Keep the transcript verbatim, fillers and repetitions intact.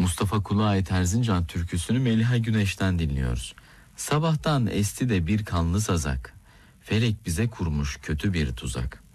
Mustafa Kulu'ya ait Erzincan türküsünü Meliha Güneş'ten dinliyoruz. Sabahtan esti de bir kanlı sazak, felek bize kurmuş kötü bir tuzak.